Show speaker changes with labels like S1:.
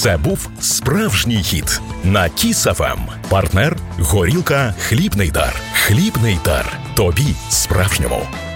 S1: Це був справжній хіт на Kiss FM. Партнер – горілка «Хлібний дар». «Хлібний дар». Тобі справжньому.